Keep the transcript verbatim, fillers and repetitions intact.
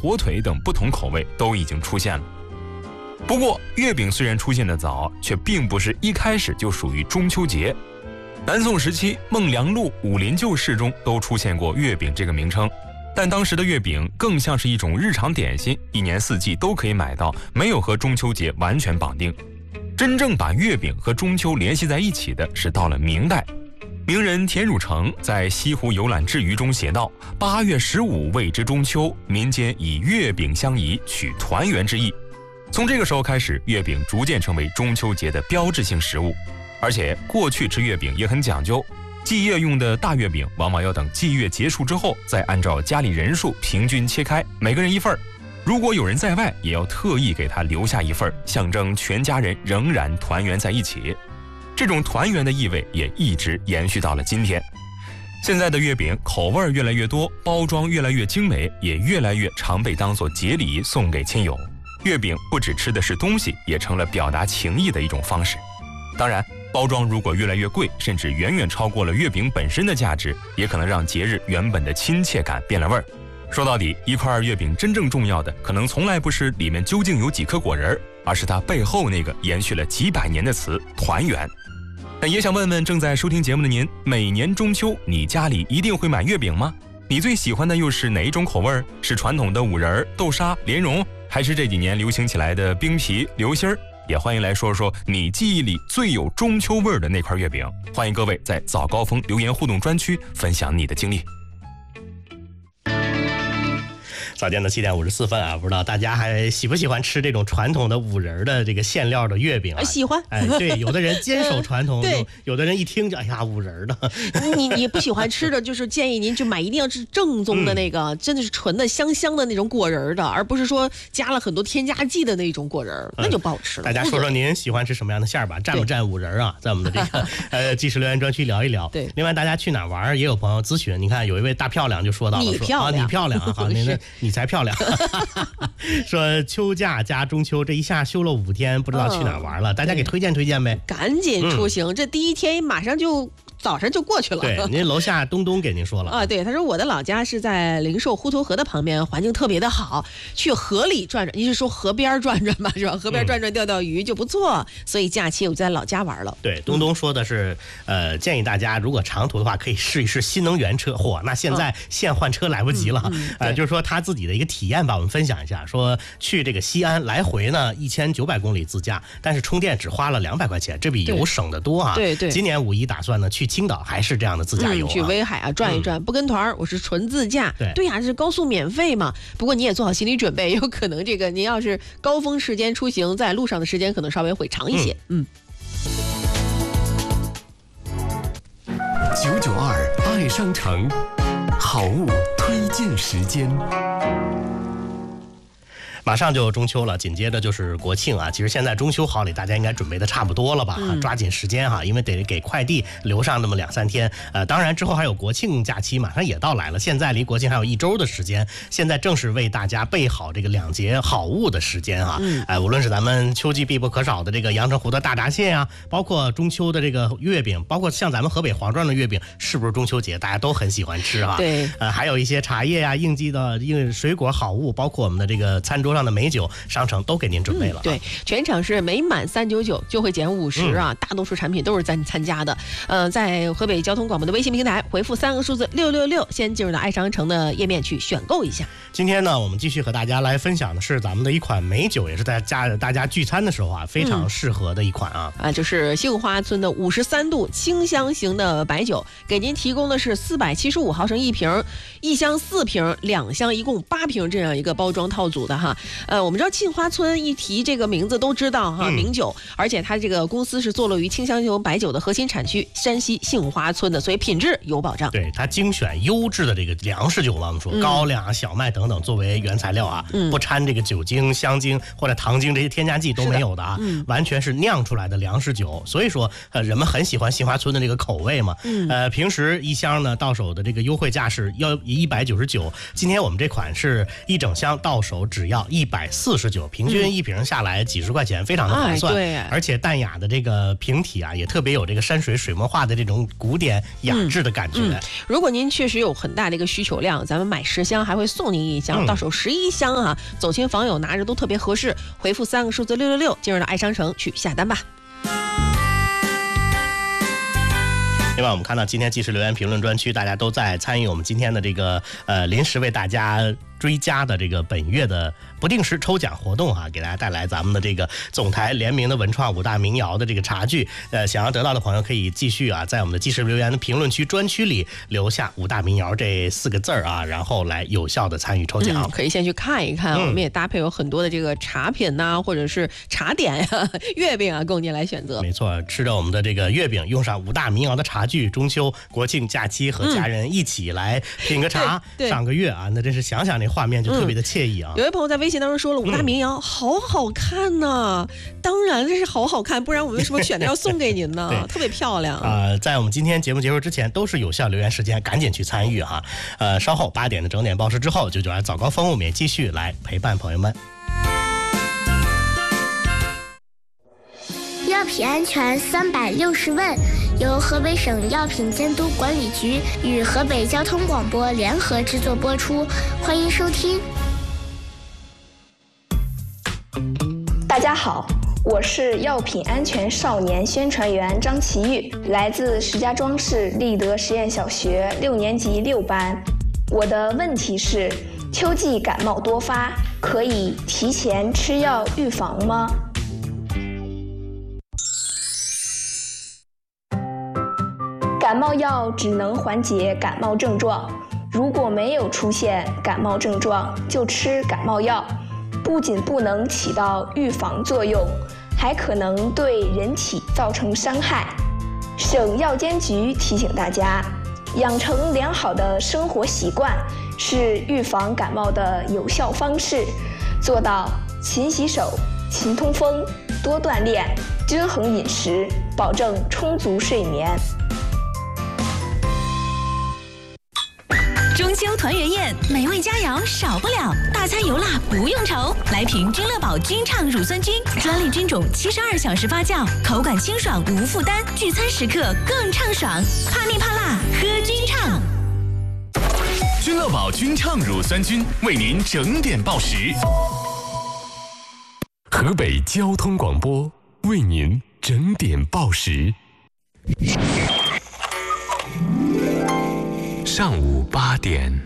火腿等不同口味都已经出现了。不过，月饼虽然出现的早，却并不是一开始就属于中秋节。南宋时期，孟良禄、武林旧事中都出现过月饼这个名称，但当时的月饼更像是一种日常点心，一年四季都可以买到，没有和中秋节完全绑定。真正把月饼和中秋联系在一起的是到了明代，名人田汝成在《西湖游览志余》中写道：“八月十五谓之中秋，民间以月饼相宜，取团圆之意。”从这个时候开始，月饼逐渐成为中秋节的标志性食物。而且过去吃月饼也很讲究，祭月用的大月饼往往要等祭月结束之后，再按照家里人数平均切开，每个人一份。如果有人在外，也要特意给他留下一份，象征全家人仍然团圆在一起。这种团圆的意味也一直延续到了今天。现在的月饼口味越来越多，包装越来越精美，也越来越常被当作节礼送给亲友。月饼不只吃的是东西，也成了表达情谊的一种方式。当然，包装如果越来越贵，甚至远远超过了月饼本身的价值，也可能让节日原本的亲切感变了味儿。说到底，一块月饼真正重要的，可能从来不是里面究竟有几颗果仁，而是它背后那个延续了几百年的词——团圆。那也想问问正在收听节目的您，每年中秋你家里一定会买月饼吗？你最喜欢的又是哪一种口味？是传统的五仁、豆沙、莲蓉，还是这几年流行起来的冰皮、流心儿？也欢迎来说说你记忆里最有中秋味儿的那块月饼。欢迎各位在早高峰留言互动专区分享你的经历。 早间的七点五十四分啊，不知道大家还喜不喜欢吃这种传统的五仁的这个馅料的月饼啊？ 喜欢。 哎，对，有的人坚守传统， 对， 有的人一听就哎呀五仁的。 你你不喜欢吃的，就是建议您就买一定要是正宗的那个，嗯、真的是纯的香香的那种果仁的，而不是说加了很多添加剂的那种果仁，那就不好吃了。 大家说说您喜欢吃什么样的馅儿吧？蘸不蘸五仁啊？在我们的这个呃即时留言专区聊一聊。 对， 另外大家去哪玩也有朋友咨询，你看有一位大漂亮就说到了， 你漂亮， 啊、你漂亮啊，好，那你才漂亮。说秋假加中秋，这一下休了五天，不知道去哪玩了，嗯、大家给推荐推荐呗。 赶紧出行，嗯、这第一天马上就早上就过去了。 对，您楼下东东给您说了啊，对，他说我的老家是在灵寿滹沱河的旁边，环境特别的好，去河里转转，你是说河边转转吧，是吧？河边转转钓钓鱼就不错，嗯、所以假期我就在老家玩了。 对，东东说的是，嗯、呃，建议大家如果长途的话，可以试一试新能源车。嚯，那现在现换车来不及了，嗯嗯、呃，就是说他自己的一个体验吧，我们分享一下。说去这个西安来回呢一千九百公里自驾，但是充电只花了两百块钱，这比油省得多啊。 对对。 今年五一打算呢去青岛，还是这样的自驾游、啊嗯， 去威海啊转一转，嗯、不跟团，我是纯自驾。 对对呀、啊，是高速免费嘛。不过你也做好心理准备，有可能这个您要是高峰时间出行，在路上的时间可能稍微会长一些。嗯。 九九二爱商城，好物推荐时间。 马上就中秋了，紧接着就是国庆啊。其实现在中秋好礼大家应该准备的差不多了吧？嗯、抓紧时间哈，因为得给快递留上那么两三天。呃，当然之后还有国庆假期马上也到来了，现在离国庆还有一周的时间，现在正是为大家备好这个两节好物的时间啊。嗯，呃，无论是咱们秋季必不可少的这个阳澄湖的大闸蟹啊，包括中秋的这个月饼，包括像咱们河北黄庄的月饼，是不是中秋节大家都很喜欢吃啊？ 对， 呃，还有一些茶叶啊、应季的应水果好物，包括我们的这个餐桌上的美酒，商城都给您准备了、啊嗯。 对，全场是每满三九九就会减五十啊、嗯，大多数产品都是咱参加的。呃，在河北交通广播的微信平台回复三个数字六六六，先进入到爱商城的页面去选购一下。 今天呢，我们继续和大家来分享的是咱们的一款美酒，也是在家大家聚餐的时候啊非常适合的一款啊、 嗯、啊，就是杏花村的五十三度清香型的白酒，给您提供的是四百七十五毫升一瓶，一箱四瓶，两箱一共八瓶这样一个包装套组的哈。呃，我们知道杏花村一提这个名字都知道哈，名酒，嗯、而且它这个公司是坐落于清香型白酒的核心产区山西杏花村的，所以品质有保障。 对，它精选优质的这个粮食酒嘛，我们说、嗯、高粱、小麦等等作为原材料啊，嗯、不掺这个酒精、香精或者糖精这些添加剂都没有的啊，嗯、完全是酿出来的粮食酒。所以说，呃，人们很喜欢杏花村的这个口味嘛。嗯、呃，平时一箱呢到手的这个优惠价是要一百九十九，今天我们这款是一整箱到手只要一。 一百四十九，平均一瓶下来几十块钱，非常的划算。 哎对， 而且淡雅的这个瓶体啊，也特别有这个山水水墨画的这种古典雅致的感觉。 嗯嗯、如果您确实有很大的一个需求量，咱们买十箱还会送您一箱，嗯、到手十一箱啊，走亲访友拿着都特别合适。回复三个数字六六六，进入到爱商城去下单吧。 另外，我们看到今天即时留言评论专区，大家都在参与我们今天的这个呃临时为大家追加的这个本月的不定时抽奖活动啊，给大家带来咱们的这个总台联名的文创五大民谣的这个茶具。呃，想要得到的朋友可以继续啊，在我们的即时留言的评论区专区里留下五大民谣这四个字儿啊，然后来有效的参与抽奖。 嗯、可以先去看一看，嗯、我们也搭配有很多的这个茶品呐、啊，或者是茶点呀、啊、月饼啊，供您来选择。 没错，吃着我们的这个月饼，用上五大民谣的茶具，中秋国庆假期和家人一起来品个茶， 嗯、 赏个月啊，那真是想想那画面就特别的惬意啊。 嗯、有位朋友在微信当中说了，五大民谣、嗯、好好看呐、啊，当然这是好好看，不然我为什么选的要送给您呢？特别漂亮啊、 呃！在我们今天节目结束之前，都是有效留言时间，赶紧去参与哈。呃，稍后八点的整点报时之后，九九二早高峰我们也继续来陪伴朋友们。 药品安全三百六十问，由河北省药品监督管理局与河北交通广播联合制作播出，欢迎收听。 大家好，我是药品安全少年宣传员张琪玉，来自石家庄市立德实验小学六年级六班。我的问题是，秋季感冒多发，可以提前吃药预防吗？感冒药只能缓解感冒症状，如果没有出现感冒症状，就吃感冒药，不仅不能起到预防作用，还可能对人体造成伤害。省药监局提醒大家，养成良好的生活习惯是预防感冒的有效方式，做到勤洗手、勤通风、多锻炼、均衡饮食，保证充足睡眠。 中秋团圆宴，美味佳肴少不了，大餐油辣不用愁。来瓶君乐宝君畅乳酸菌，专利菌种，七十二小时发酵，口感清爽无负担，聚餐时刻更畅爽。怕腻怕辣，喝君畅。 君乐宝君畅乳酸菌为您整点报时。河北交通广播为您整点报时。上午八点。